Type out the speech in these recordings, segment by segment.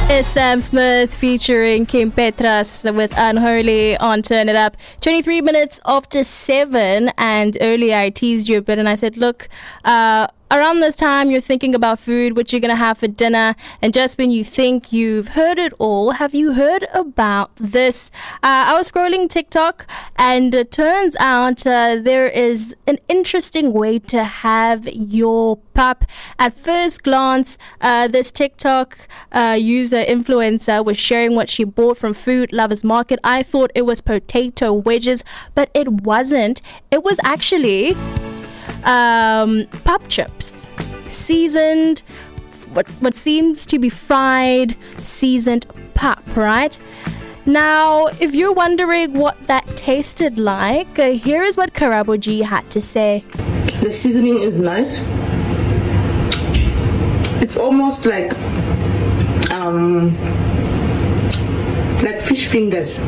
It's Sam Smith featuring Kim Petras with Unholy on Turn It Up. 23 minutes after 7, and earlier I teased you a bit and I said, look, around this time you're thinking about food, what you're going to have for dinner, and just when you think you've heard it all, have you heard about this? I was scrolling TikTok and it turns out there is an interesting way to have your pap. At first glance, this TikTok user influencer was sharing what she bought from Food Lovers Market. I thought it was potato wedges, but it wasn't. It was actually pap chips, seasoned, what seems to be fried, seasoned pap, right? Now, if you're wondering what that tasted like, here is what Karabo G had to say. The seasoning is nice. It's almost like fish fingers.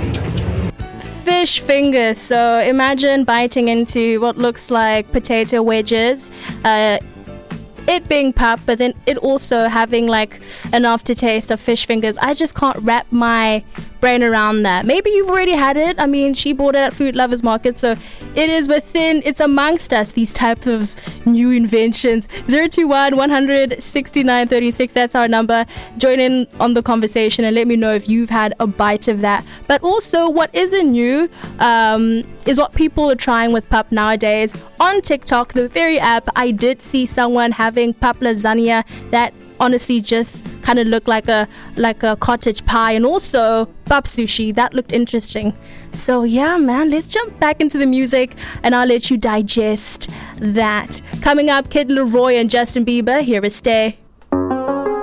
Fish fingers. So imagine biting into what looks like potato wedges, it being pap, but then it also having like an aftertaste of fish fingers. I just can't wrap my brain around that. Maybe you've already had it. I mean, she bought it at Food Lovers Market, so it's amongst us, these type of new inventions. 021 100 69 36, that's our number. Join in on the conversation and let me know if you've had a bite of that. But also, what isn't new is what people are trying with pap nowadays. On TikTok, the very app, I did see someone having pap lasagna that honestly just kind of looked like a cottage pie, and also pap sushi that looked interesting. So yeah, man, let's jump back into the music and I'll let you digest that. Coming up, Kid Leroy and Justin Bieber. Here is Stay.